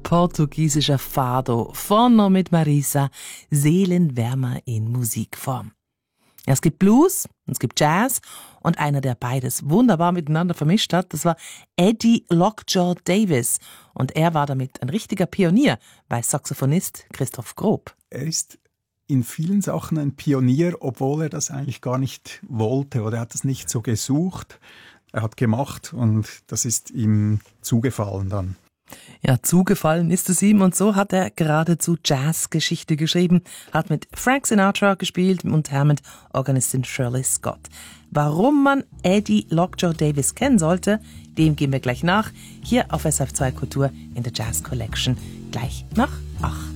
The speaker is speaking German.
portugiesischer Fado von mit Marisa, Seelenwärmer in Musikform. Ja, es gibt Blues, es gibt Jazz und einer, der beides wunderbar miteinander vermischt hat, das war Eddie Lockjaw Davis. Und er war damit ein richtiger Pionier bei Saxophonist Christoph Grob. Er ist in vielen Sachen ein Pionier, obwohl er das eigentlich gar nicht wollte oder er hat es nicht so gesucht. Er hat gemacht und das ist ihm zugefallen dann. Ja, zugefallen ist es ihm und so hat er geradezu Jazzgeschichte geschrieben, hat mit Frank Sinatra gespielt und mit Organistin Shirley Scott. Warum man Eddie Lockjaw Davis kennen sollte, dem gehen wir gleich nach, hier auf SRF2 Kultur in der Jazz Collection, gleich nach 8.